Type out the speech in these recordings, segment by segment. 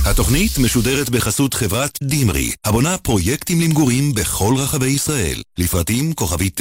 התוכנית משודרת בחסות חברת דימרי, הבונה פרויקטים למגורים בכל רחבי ישראל. לפרטים כוכבית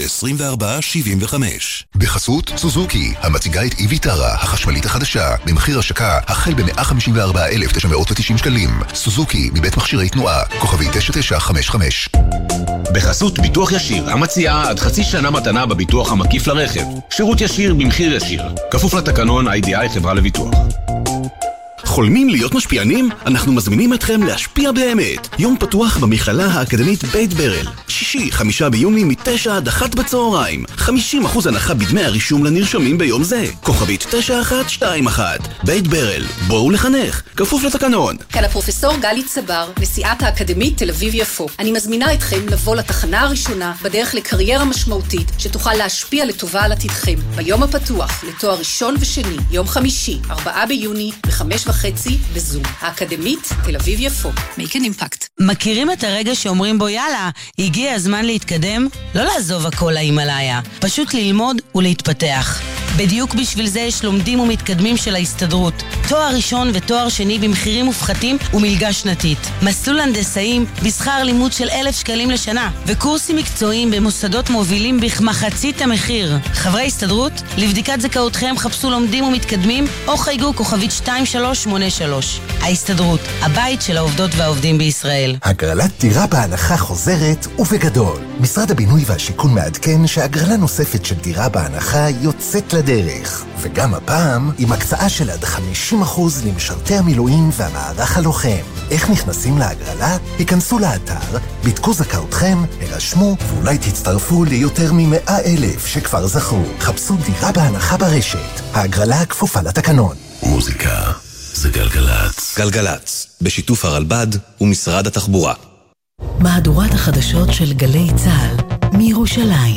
2475. בחסות סוזוקי, המציגה את ויטרה, החשמלית החדשה, במחיר השקה החל ב-154,990 שקלים. סוזוקי, מבית מכשירי תנועה, כוכבית 9955. בחסות ביטוח ישיר, המציעה עד חצי שנה מתנה בביטוח המקיף לרכב. שירות ישיר במחיר ישיר. כפוף לתקנון IDI חברה לביטוח. חולמים להיות משפיענים? אנחנו מזמינים אתכם להשפיע באמת. יום פתוח במכללה האקדמית בית ברל. שישי, 5 ביוני מ-9 עד 1 בצהריים. 50% הנחה בדמי הרישום לנרשמים ביום זה. כוכבית 9121. בית ברל. בואו לחנך. כפוף לתקנון. כאן הפרופסור גלי צבר, נשיאת האקדמית תל אביב יפו. אני מזמינה אתכם לבוא לתחנה הראשונה בדרך לקריירה משמעותית שתוכל להשפיע לטובה על עתידכם. ביום הפתוח לתואר ראשון ושני, יום חמישי, 4 ביוני, ב-5:30 בזום. האקדמית תל אביב יפו. Make an impact. מכירים את הרגע שאומרים בו יאללה, הגיע הזמן להתקדם? לא לעזוב הכל להימלאיה, פשוט ללמוד ולהתפתח. בדיוק בשביל זה יש לומדים ומתקדמים של ההסתדרות. תואר ראשון ותואר שני במחירים מופחתים ומלגה שנתית. מסלול הנדסאים בשכר לימוד של 1,000 שקלים לשנה. וקורסים מקצועיים במוסדות מובילים בכמחצית המחיר. חברי הסתדרות, לבדיקת זכאותכם חפשו לומדים ומתקדמים או חייגו כוכבית 2383. ההסתדרות, הבית של העובדות והעובדים בישראל. הגרלת דירה בהנחה חוזרת ובגדול. משרד הבינוי והשיכון מעדכן שהגרלה נוספת של דירה בהנחה יוצאת לדרך. וגם הפעם עם הקצאה של עד 50% למשרתי המילואים והמערך הלוחם. איך נכנסים להגרלה? היכנסו לאתר, בדקו זכאותכם, הרשמו ואולי תצטרפו ליותר מ100,000 שכבר זכו. חפשו דירה בהנחה ברשת. ההגרלה כפופה לתקנון. מוזיקה זה גלגלץ. גלגלץ, בשיתוף הרלב"ד ומשרד התחבורה. מהדורת החדשות של גלי צה"ל מירושלים.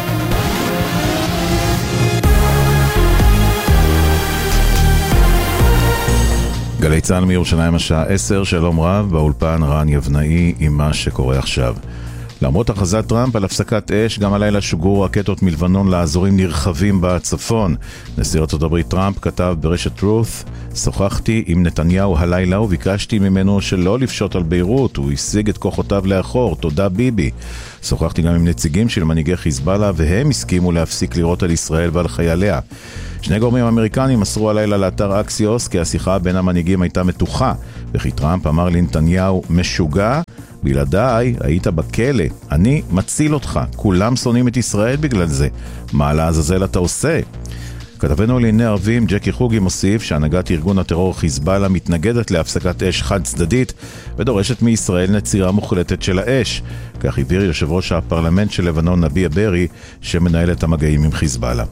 גלי צה"ל מירושלים השעה 10, שלום רב, באולפן רן יבנאי עם מה שקורה עכשיו. למרות הכרזת טראמפ על הפסקת אש, גם הלילה שוגרו רקטות מלבנון לאזורים נרחבים בצפון. נשיא ארצות הברית טראמפ כתב ברשת truth, שוחחתי עם נתניהו הלילה וביקשתי ממנו שלא לפשוט על ביירות, הוא השיג את כוחותיו לאחור, תודה ביבי. שוחחתי גם עם נציגים של מנהיגי חיזבאללה והם הסכימו להפסיק לירות על ישראל ועל חייליה. שני גורמים אמריקנים מסרו הלילה לאתר אקסיוס כי השיחה בין המנהיגים הייתה מתוחה, וכי טראמפ אמר לנתניהו, משוגע, בלעדיי היית בכלא, אני מציל אותך, כולם שונאים את ישראל בגלל זה, מה לעזאזל אתה עושה? כתבנו לענייני ערבים ג'קי חוגי מוסיף שהנהגת ארגון הטרור חיזבאללה מתנגדת להפסקת אש חד צדדית ודורשת מישראל נצירה מוחלטת של האש. כך הבהיר יושב ראש הפרלמנט של לבנון נביה ברי שמנהל את המגעים עם חיזבאללה.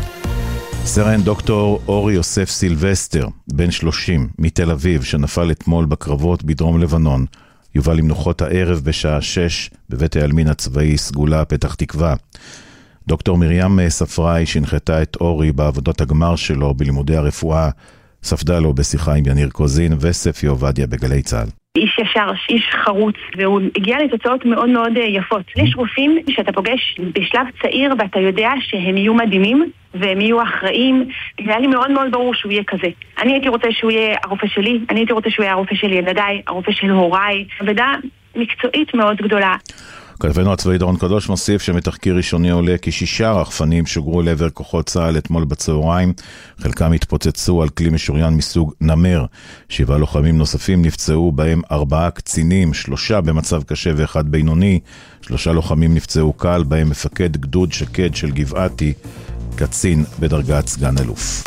סרן דוקטור אורי יוסף סילבסטר, בן 30, מתל אביב, שנפל אתמול בקרבות בדרום לבנון, יובא למנוחות הערב בשעה 6 בבית העלמין הצבאי סגולה פתח תקווה. דוקטור מרים ספראי שהנחתה את אורי בעבודות הגמר שלו בלימודי הרפואה, ספדה לו בשיחה עם יניר קוזין וספי עובדיה בגלי צה"ל. איש ישר, איש חרוץ, והוא הגיע לתוצאות מאוד מאוד יפות. יש רופאים שאתה פוגש בשלב צעיר ואתה יודע שהם יהיו מדהימים והם יהיו אחראים. זה היה לי מאוד מאוד ברור שהוא יהיה כזה. אני הייתי רוצה שהוא יהיה הרופא שלי, אני הייתי רוצה שהוא יהיה הרופא של ילדיי, הרופא של הוריי. עבודה מקצועית מאוד גדולה. כתבנו הצבאי דורון קדוש מוסיף שמתחקיר ראשוני עולה כי 6 רחפנים שוגרו לעבר כוחות צה"ל אתמול בצהריים, חלקם התפוצצו על כלי משוריין מסוג נמר. 7 לוחמים נוספים נפצעו, בהם 4 קצינים, 3 במצב קשה ו1 בינוני, 3 לוחמים נפצעו קל, בהם מפקד גדוד שקד של גבעתי, קצין בדרגת סגן אלוף.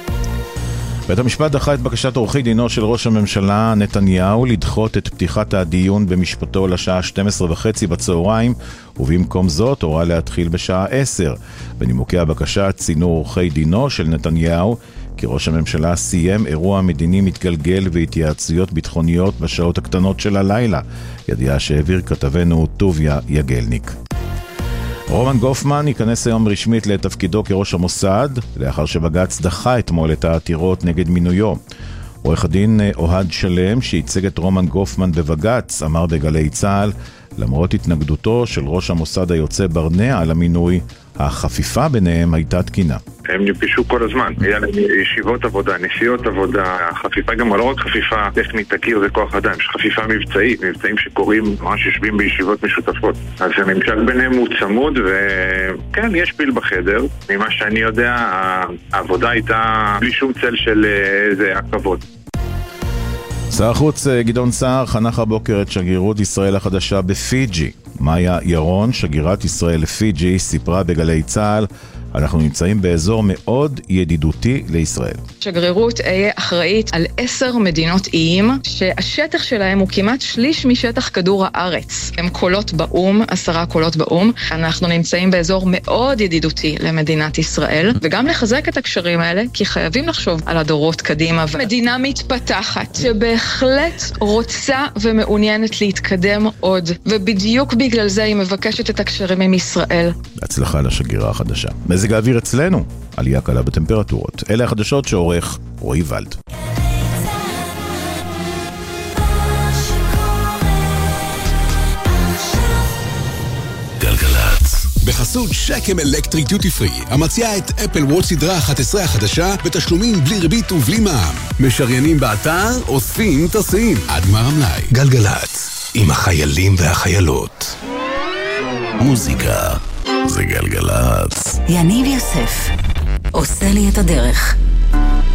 בית המשפט דחה את בקשת עורכי דינו של ראש הממשלה נתניהו לדחות את פתיחת הדיון במשפטו לשעה 12:30 בצהריים, ובמקום זאת הורה להתחיל בשעה 10. בנימוקי הבקשה ציינו עורכי דינו של נתניהו כי ראש הממשלה סיים אירוע מדיני מתגלגל והתייעצויות ביטחוניות בשעות הקטנות של הלילה, ידיעה שהעביר כתבנו טוביה יגלניק. רומן גופמן ייכנס היום רשמית לתפקידו כראש המוסד, לאחר שבג"ץ דחה אתמול את העתירות נגד מינויו. עורך הדין אוהד שלם, שייצג את רומן גופמן בבג"ץ, אמר בגלי צה"ל, למרות התנגדותו של ראש המוסד היוצא ברנע על המינוי, החפיפה ביניהם הייתה תקינה. הם נפגשו כל הזמן, היה להם ישיבות עבודה, נסיעות עבודה, החפיפה גם לא רק חפיפה טכנית תקיר וכוח אדם, יש חפיפה מבצעית, מבצעים שקוראים ממש יושבים בישיבות משותפות. אז הממשק ביניהם הוא צמוד וכן, יש פיל בחדר. ממה שאני יודע, העבודה הייתה בלי שום צל של איזה עכבות. שר החוץ גדעון סער חנך הבוקר את שגרירות ישראל החדשה בפיג'י. מאיה ירון, שגרירת ישראל לפיג'י, סיפרה בגלי צהל, אנחנו נמצאים באזור מאוד ידידותי לישראל. שגרירות תהיה אחראית על 10 מדינות איים, שהשטח שלהם הוא כמעט שליש משטח כדור הארץ. הם קולות באום, 10 קולות באום. אנחנו נמצאים באזור מאוד ידידותי למדינת ישראל, וגם לחזק את הקשרים האלה, כי חייבים לחשוב על הדורות קדימה. מדינה מתפתחת, שבהחלט רוצה ומעוניינת להתקדם עוד, ובדיוק בגלל זה היא מבקשת את הקשרים עם ישראל. בהצלחה לשגרירה החדשה. מזג האוויר אצלנו, עלייה קלה בטמפרטורות. אלה החדשות שעורך רועי ולד. גלגלצ. בחסות שקם אלקטריק דיוטי פרי, המציעה את אפל וואץ' סדרה 11 החדשה בתשלומים בלי ריבית ובלי מע"מ. משריינים באתר, אוספים, טסים. עד גמר המלאי. גלגלצ, עם החיילים והחיילות. מוזיקה זה גלגלצ. יניב יוסף עושה לי את הדרך.